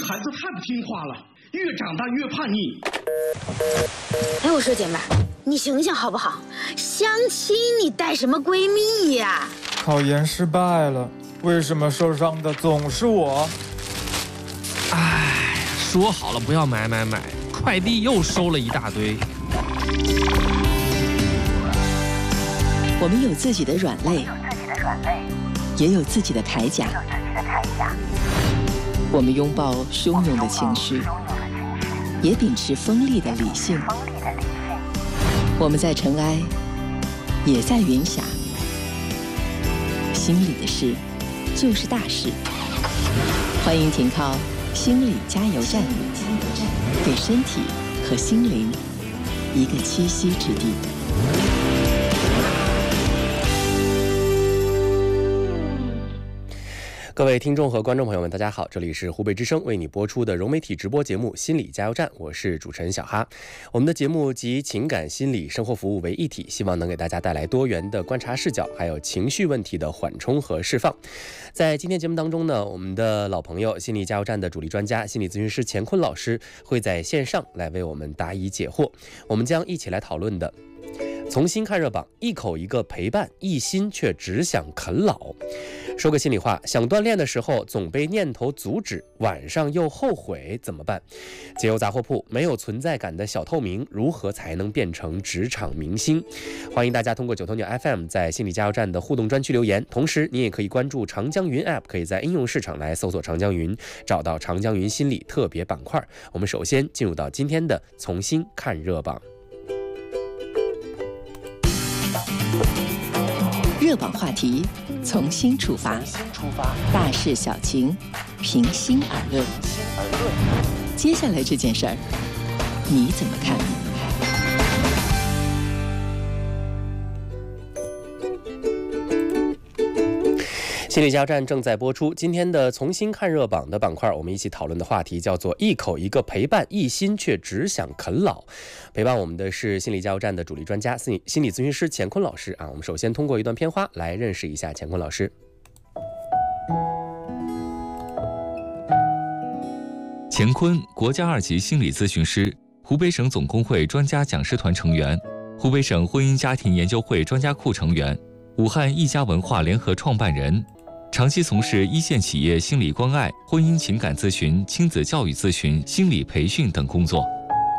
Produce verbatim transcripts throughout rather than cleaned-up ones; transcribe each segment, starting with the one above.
孩子太不听话了，越长大越叛逆。 哎，我说姐妹儿，你醒醒好不好？相亲你带什么闺蜜呀？ 考研失败了，为什么受伤的总是我？ 唉，说好了不要买买买，快递又收了一大堆。 我们有自己的软肋，也有自己的铠甲。我们拥抱汹涌的情绪，也秉持锋利的理性。我们在尘埃，也在云霞。心里的事，就是大事。欢迎停靠心理加油站，给身体和心灵一个栖息之地。 各位听众和观众朋友们，大家好，这里是湖北之声为你播出的融媒体直播节目《心理加油站》，我是主持人小哈。我们的节目集情感、心理、生活服务为一体，希望能给大家带来多元的观察视角，还有情绪问题的缓冲和释放。在今天节目当中呢，我们的老朋友心理加油站的主力专家、心理咨询师乾坤老师会在线上来为我们答疑解惑。我们将一起来讨论的。从新看热榜，一口一个陪伴，一心却只想啃老。说个心里话，想锻炼的时候总被念头阻止，晚上又后悔，怎么办？解忧杂货铺，没有存在感的小透明，如何才能变成职场明星？欢迎大家通过九头鸟 F M 在心理加油站的互动专区留言，同时你也可以关注长江云 App， 可以在应用市场来搜索长江云，找到长江云心理特别板块。我们首先进入到今天的从新看热榜。 热榜话题，从新出发，大事小情，平心而论。接下来这件事儿，你怎么看？ 心理加油站正在播出，今天的从新看热榜的板块，我们一起讨论的话题叫做一口一个陪伴，一心却只想啃老。陪伴我们的是心理加油站的主力专家、心理心理咨询师乾坤老师啊。我们首先通过一段片花来认识一下乾坤老师。 乾坤，国家二级心理咨询师，湖北省总工会专家讲师团成员，湖北省婚姻家庭研究会专家库成员，武汉一家文化联合创办人。长期从事一线企业心理关爱、婚姻情感咨询、亲子教育咨询、心理培训等工作。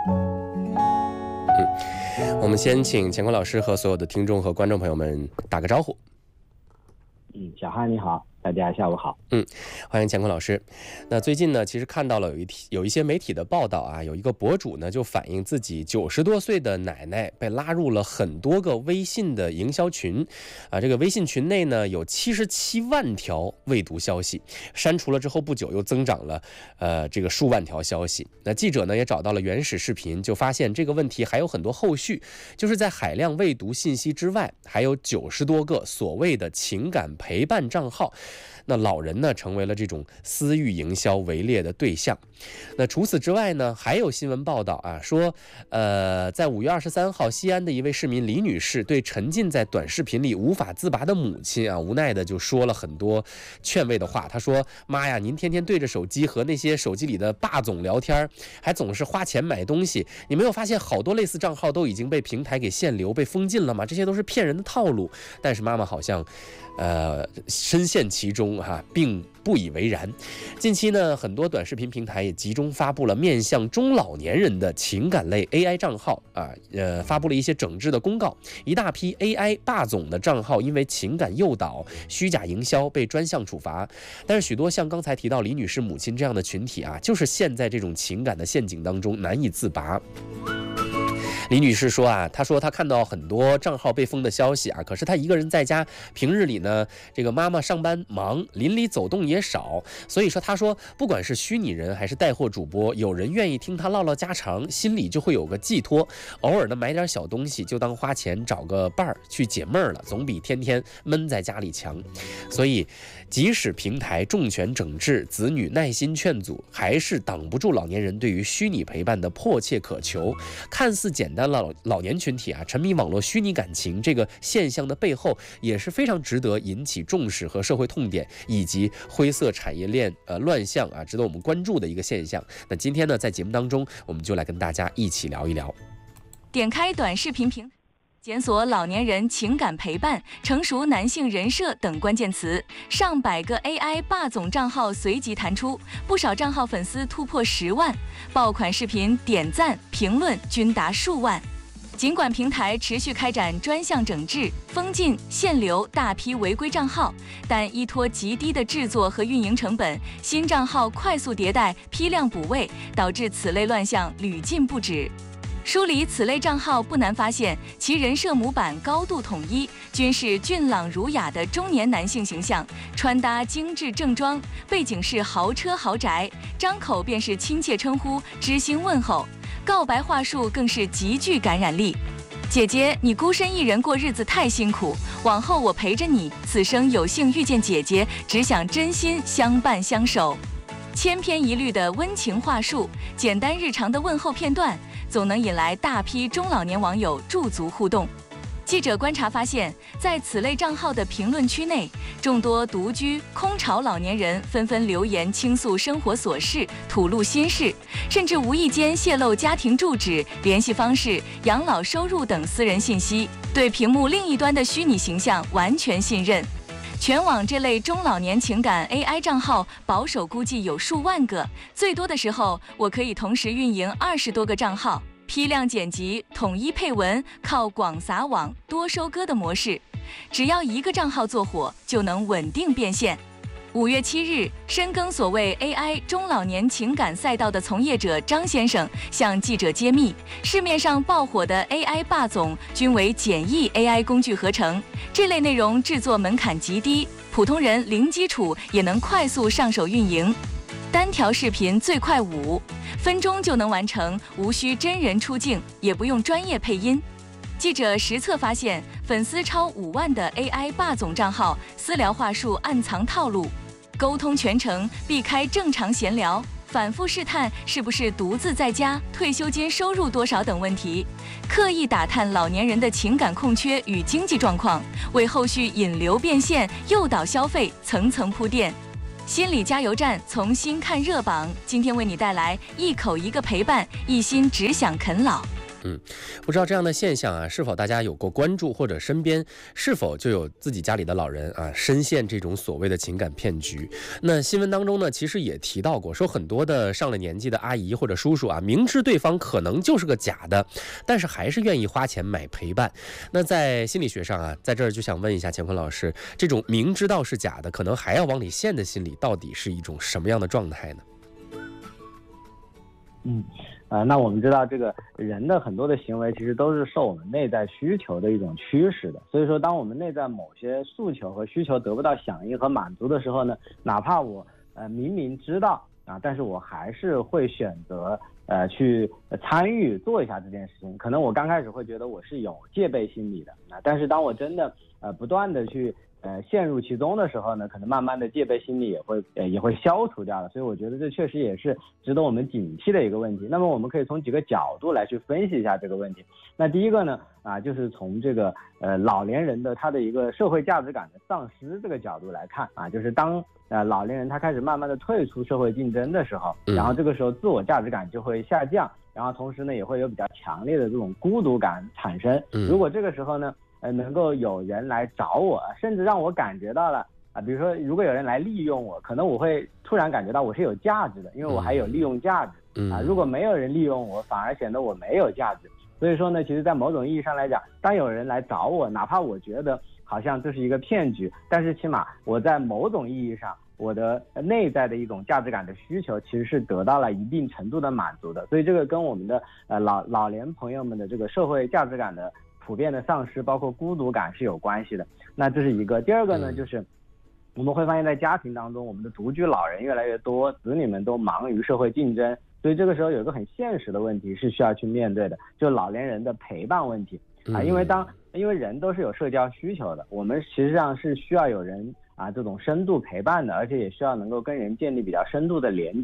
嗯，我们先请乾坤老师和所有的听众和观众朋友们打个招呼。 嗯，小哈你好，大家下午好。 嗯，欢迎乾坤老师。那最近呢，其实看到了有一有一些媒体的报道啊，有一个博主呢就反映自己九十多岁的奶奶被拉入了很多个微信的营销群，啊，这个微信群内呢有七十七万条未读消息，删除了之后不久又增长了，呃，这个数万条消息。那记者呢也找到了原始视频，就发现这个问题还有很多后续，就是在海量未读信息之外，还有九十多个所谓的情感陪伴账号。那老人呢成为了这种私域营销围猎的对象。那除此之外呢，还有新闻报道啊，说呃，在五月二十三号，西安的一位市民李女士对沉浸在短视频里无法自拔的母亲啊，无奈的就说了很多劝慰的话。她说：“妈呀，您天天对着手机和那些手机里的霸总聊天，还总是花钱买东西，你没有发现好多类似账号都已经被平台给限流、被封禁了吗？这些都是骗人的套路。”但是妈妈好像呃深陷其中哈、啊，并不以为然。近期呢，很多短视频平台也集中发布了面向中老年人的情感类 A I 账号啊，呃，发布了一些整治的公告。一大批 A I 霸总的账号因为情感诱导、虚假营销被专项处罚。但是许多像刚才提到李女士母亲这样的群体啊，就是陷在这种情感的陷阱当中难以自拔。李女士说啊，她说她看到很多账号被封的消息啊，可是她一个人在家，平日里呢，这个妈妈上班忙，邻里走动也少，所以说她说，不管是虚拟人还是带货主播，有人愿意听她唠唠家常，心里就会有个寄托，偶尔的买点小东西，就当花钱找个伴儿去解闷儿了，总比天天闷在家里强。所以，即使平台重拳整治，子女耐心劝阻，还是挡不住老年人对于虚拟陪伴的迫切渴求。看似简单的老老年群体啊沉迷网络虚拟感情这个现象的背后，也是非常值得引起重视和社会痛点以及灰色产业链呃乱象啊，值得我们关注的一个现象。那今天呢，在节目当中，我们就来跟大家一起聊一聊。 点开短视频平台，检索老年人情感陪伴、成熟男性人设等关键词，上百个 A I 霸总账号随即弹出，不少账号粉丝突破十万，爆款视频点赞、评论均达数万。尽管平台持续开展专项整治，封禁、限流大批违规账号，但依托极低的制作和运营成本，新账号快速迭代、批量补位，导致此类乱象屡禁不止。梳理此类账号不难发现，其人设模板高度统一，均是俊朗儒雅的中年男性形象，穿搭精致正装，背景是豪车豪宅，张口便是亲切称呼、知心问候，告白话术更是极具感染力。姐姐，你孤身一人过日子太辛苦，往后我陪着你，此生有幸遇见姐姐，只想真心相伴相守。千篇一律的温情话术，简单日常的问候片段，总能引来大批中老年网友驻足互动。记者观察发现，在此类账号的评论区内，众多独居、空巢老年人纷纷留言倾诉生活琐事、吐露心事，甚至无意间泄露家庭住址、联系方式、养老收入等私人信息，对屏幕另一端的虚拟形象完全信任。全网这类中老年情感 A I 账号保守估计有数万个，最多的时候我可以同时运营二十多个账号，批量剪辑、统一配文，靠广撒网、多收割的模式，只要一个账号做火，就能稳定变现。五月七日，深耕所谓 A I 中老年情感赛道的从业者张先生向记者揭秘，市面上爆火的 A I 霸总均为简易 A I 工具合成，这类内容制作门槛极低，普通人零基础也能快速上手运营。单条视频最快五分钟就能完成，无需真人出镜，也不用专业配音。记者实测发现，粉丝超五万的 A I 霸总账号，私聊话术暗藏套路，沟通全程避开正常闲聊，反复试探是不是独自在家、退休金收入多少等问题，刻意打探老年人的情感空缺与经济状况，为后续引流变现、诱导消费层层铺垫。心理加油站从新看热榜，今天为你带来一口一个陪伴，一心只想啃老。 嗯，不知道这样的现象啊，是否大家有过关注，或者身边是否就有自己家里的老人啊深陷这种所谓的情感骗局？那新闻当中呢，其实也提到过，说很多的上了年纪的阿姨或者叔叔啊，明知对方可能就是个假的，但是还是愿意花钱买陪伴。那在心理学上啊，在这儿就想问一下乾坤老师，这种明知道是假的，可能还要往里陷的心理，到底是一种什么样的状态呢？ 嗯。呃，那我们知道这个人的很多的行为其实都是受我们内在需求的一种驱使的，所以说当我们内在某些诉求和需求得不到响应和满足的时候呢，哪怕我呃明明知道啊，但是我还是会选择呃去参与做一下这件事情。可能我刚开始会觉得我是有戒备心理的啊，但是当我真的呃不断的去呃陷入其中的时候呢，可能慢慢的戒备心理也会呃也会消除掉了。所以我觉得这确实也是值得我们警惕的一个问题。那么我们可以从几个角度来去分析一下这个问题。那第一个呢啊，就是从这个呃老年人的他的一个社会价值感的丧失这个角度来看啊，就是当呃老年人他开始慢慢的退出社会竞争的时候，然后这个时候自我价值感就会下降，然后同时呢也会有比较强烈的这种孤独感产生。如果这个时候呢呃，能够有人来找我，甚至让我感觉到了啊，比如说，如果有人来利用我，可能我会突然感觉到我是有价值的，因为我还有利用价值啊。如果没有人利用我，反而显得我没有价值。所以说呢，其实在某种意义上来讲，当有人来找我，哪怕我觉得好像这是一个骗局，但是起码我在某种意义上，我的内在的一种价值感的需求其实是得到了一定程度的满足的。所以这个跟我们的呃老老年朋友们的这个社会价值感的普遍的丧失，包括孤独感是有关系的。那这是一个。第二个呢，就是我们会发现在家庭当中，我们的独居老人越来越多，子女们都忙于社会竞争，所以这个时候有一个很现实的问题是需要去面对的，就是老年人的陪伴问题啊。因为当因为人都是有社交需求的，我们实际上是需要有人啊这种深度陪伴的，而且也需要能够跟人建立比较深度的连接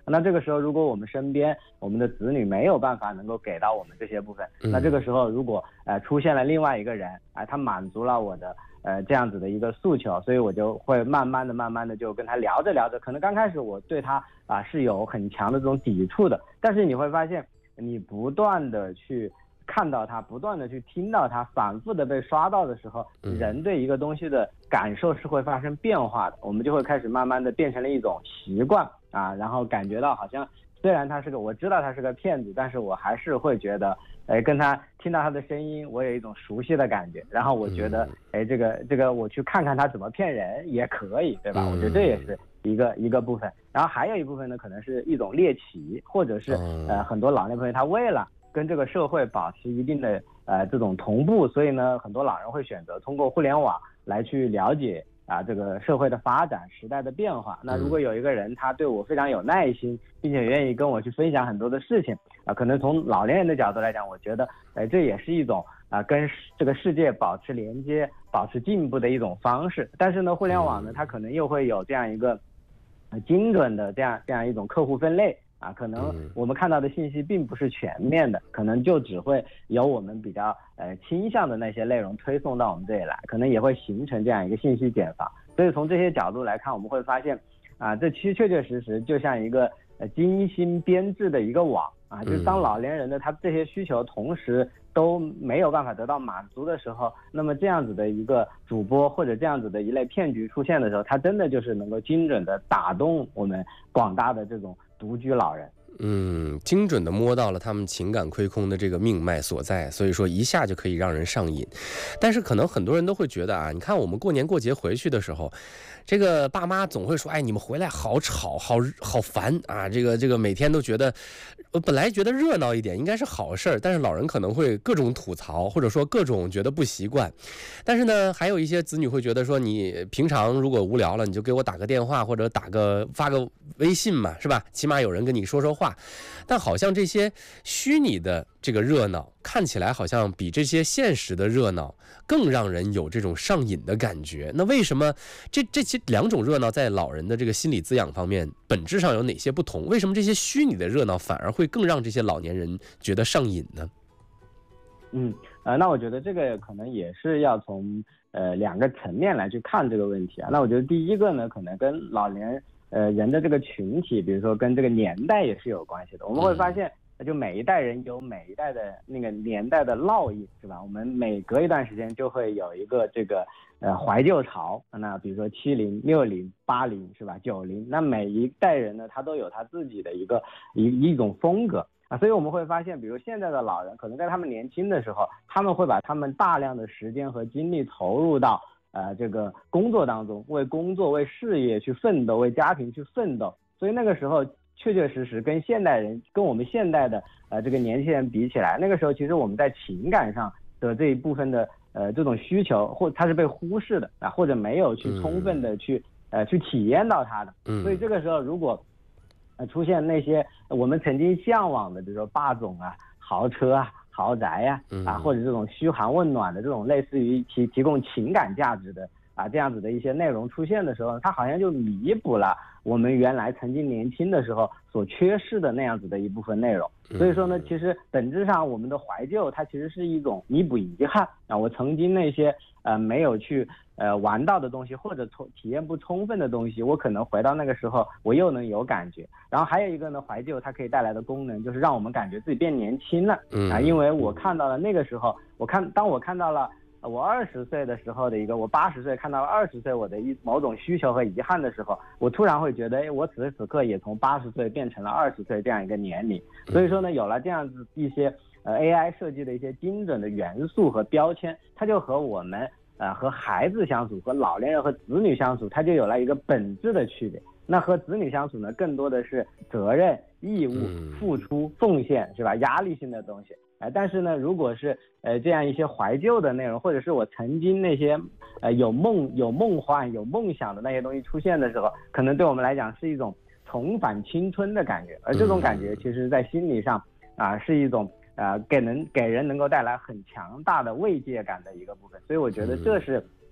那这个时候如果我们身边我们的子女没有办法能够给到我们这些部分，那这个时候如果呃出现了另外一个人啊、呃，他满足了我的呃这样子的一个诉求，所以我就会慢慢的慢慢的就跟他聊着聊着，可能刚开始我对他啊、呃、是有很强的这种抵触的，但是你会发现你不断的去看到它，不断的去听到它，反复的被刷到的时候，人对一个东西的感受是会发生变化的，我们就会开始慢慢的变成了一种习惯啊，然后感觉到好像虽然他是个，我知道他是个骗子，但是我还是会觉得，哎，跟他听到他的声音，我有一种熟悉的感觉，然后我觉得，哎，这个这个我去看看他怎么骗人也可以，对吧？我觉得这也是一个一个部分，然后还有一部分呢，可能是一种猎奇，或者是呃很多老年朋友他为了跟这个社会保持一定的呃这种同步，所以呢，很多老人会选择通过互联网来去了解啊这个社会的发展、时代的变化。那如果有一个人他对我非常有耐心，并且愿意跟我去分享很多的事情啊，可能从老年人的角度来讲，我觉得哎这也是一种啊跟这个世界保持连接、保持进步的一种方式。但是呢，互联网呢，它可能又会有这样一个精准的这样这样一种客户分类。啊，可能我们看到的信息并不是全面的，可能就只会有我们比较呃倾向的那些内容推送到我们这里来，可能也会形成这样一个信息茧房。所以从这些角度来看，我们会发现啊，这其实确确实实就像一个呃精心编制的一个网啊，就是当老年人的他这些需求同时都没有办法得到满足的时候，那么这样子的一个主播或者这样子的一类骗局出现的时候，它真的就是能够精准的打动我们广大的这种独居老人。 嗯，精准的摸到了他们情感亏空的这个命脉所在，所以说一下就可以让人上瘾。但是可能很多人都会觉得啊，你看我们过年过节回去的时候，这个爸妈总会说，哎，你们回来好吵，好好烦啊！这个这个每天都觉得，我本来觉得热闹一点应该是好事儿，但是老人可能会各种吐槽，或者说各种觉得不习惯。但是呢，还有一些子女会觉得说，你平常如果无聊了，你就给我打个电话或者打个发个微信嘛，是吧？起码有人跟你说说话。但好像这些虚拟的这个热闹看起来好像比这些现实的热闹更让人有这种上瘾的感觉。那为什么这这些两种热闹在老人的这个心理滋养方面本质上有哪些不同？为什么这些虚拟的热闹反而会更让这些老年人觉得上瘾呢？ 嗯，呃，那我觉得这个可能也是要从呃两个层面来去看这个问题啊。那我觉得第一个呢，可能跟老年呃人的这个群体，比如说跟这个年代也是有关系的。我们会发现，就每一代人有每一代的那个年代的烙印，是吧？我们每隔一段时间就会有一个这个呃怀旧潮，那比如说七零、六零、八零，是吧？九零，那每一代人呢，他都有他自己的一个一一种风格。啊，所以我们会发现，比如现在的老人，可能在他们年轻的时候，他们会把他们大量的时间和精力投入到呃这个工作当中，为工作、为事业去奋斗，为家庭去奋斗。所以那个时候，确确实实跟现代人、跟我们现代的呃这个年轻人比起来，那个时候其实我们在情感上的这一部分的呃这种需求，或它是被忽视的啊，或者没有去充分的去、嗯、呃去体验到它的。所以这个时候，如果出现那些我们曾经向往的，比如说霸总啊、豪车啊、豪宅呀、啊，啊，或者这种嘘寒问暖的这种类似于提提供情感价值的啊这样子的一些内容出现的时候，它好像就弥补了我们原来曾经年轻的时候所缺失的那样子的一部分内容。所以说呢，其实本质上我们的怀旧，它其实是一种弥补遗憾啊，我曾经那些呃没有去呃玩到的东西，或者体验不充分的东西，我可能回到那个时候我又能有感觉。然后还有一个呢，怀旧它可以带来的功能就是让我们感觉自己变年轻了啊，因为我看到了那个时候，我看当我看到了我二十岁的时候的一个，我八十岁看到了二十岁我的一某种需求和遗憾的时候，我突然会觉得，哎，我此时此刻也从八十岁变成了二十岁这样一个年龄。所以说呢，有了这样子一些呃 A I 设计的一些精准的元素和标签，它就和我们呃和孩子相处，和老年人和子女相处，它就有了一个本质的区别。那和子女相处呢，更多的是责任、义务、付出、奉献，是吧？压力性的东西。哎，但是呢，如果是呃这样一些怀旧的内容，或者是我曾经那些呃有梦、有梦幻、有梦想的那些东西出现的时候，可能对我们来讲是一种重返青春的感觉，而这种感觉其实在心理上啊、呃、是一种啊、呃、给人给人能够带来很强大的慰藉感的一个部分。所以我觉得这是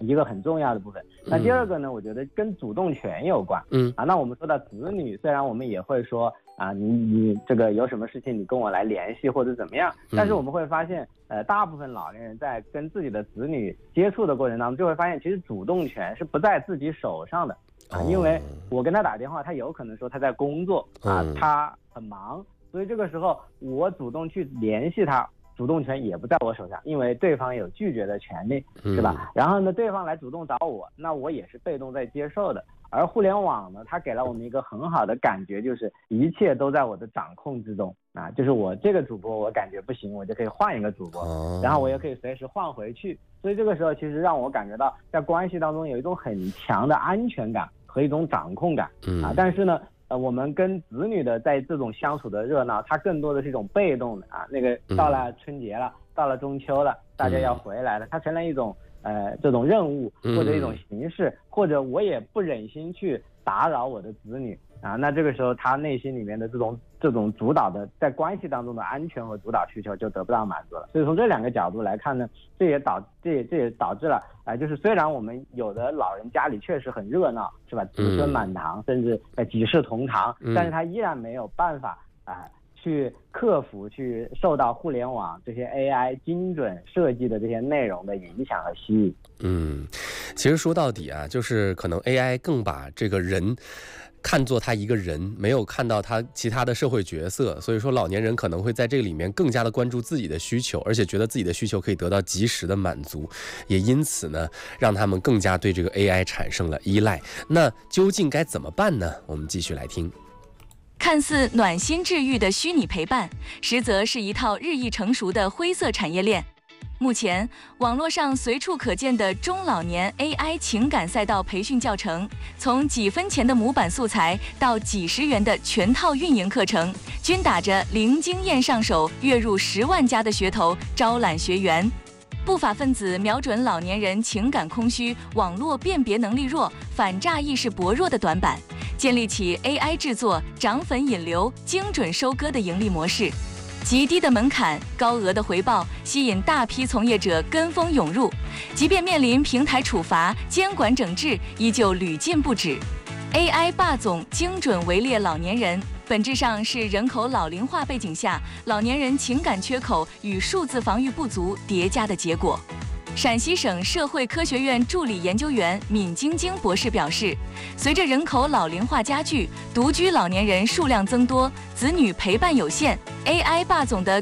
一个很重要的部分。那第二个呢，我觉得跟主动权有关。 嗯啊，那我们说到子女，虽然我们也会说啊，你你这个有什么事情你跟我来联系或者怎么样，但是我们会发现，呃，大部分老年人在跟自己的子女接触的过程当中，就会发现其实主动权是不在自己手上的啊，因为我跟他打电话，他有可能说他在工作啊，他很忙，所以这个时候我主动去联系他。主动权也不在我手上，因为对方有拒绝的权利，是吧？然后呢，对方来主动找我，那我也是被动在接受的。而互联网呢，它给了我们一个很好的感觉，就是一切都在我的掌控之中啊。就是我这个主播我感觉不行，我就可以换一个主播，然后我也可以随时换回去。所以这个时候其实让我感觉到在关系当中有一种很强的安全感和一种掌控感啊。但是呢，呃，我们跟子女的在这种相处的热闹，它更多的是一种被动的啊。那个到了春节了，到了中秋了，大家要回来了，它成了一种呃这种任务或者一种形式，或者我也不忍心去打扰我的子女啊。那这个时候他内心里面的这种这种主导的在关系当中的安全和主导需求就得不到满足了。所以从这两个角度来看呢，这也导这也这也导致了啊、呃，就是虽然我们有的老人家里确实很热闹，是吧？子孙满堂，甚至呃几世同堂，但是他依然没有办法啊。呃去克服，去受到互联网这些 A I 精准设计的这些内容的影响和吸引。 嗯，其实说到底啊，就是可能 A I 更把这个人看作他一个人，没有看到他其他的社会角色，所以说老年人可能会在这个里面更加的关注自己的需求，而且觉得自己的需求可以得到及时的满足，也因此呢，让他们更加对这个 A I 产生了依赖。那究竟该怎么办呢？我们继续来听。 看似暖心治愈的虚拟陪伴，实则是一套日益成熟的灰色产业链。目前，网络上随处可见的中老年 A I 情感赛道培训教程，从几分钱的模板素材到几十元的全套运营课程，均打着零经验上手、月入十万加的噱头招揽学员。不法分子瞄准老年人情感空虚、网络辨别能力弱、反诈意识薄弱的短板，建立起 A I 制作、涨粉引流、精准收割的盈利模式。极低的门槛、高额的回报，吸引大批从业者跟风涌入。即便面临平台处罚、监管整治，依旧屡禁不止。A I 霸总精准围猎老年人，本质上是人口老龄化背景下，老年人情感缺口与数字防御不足叠加的结果。陕西省社会科学院助理研究员闵晶晶博士表示，随着人口老龄化加剧，独居老年人数量增多，子女陪伴有限 ，A I 霸总的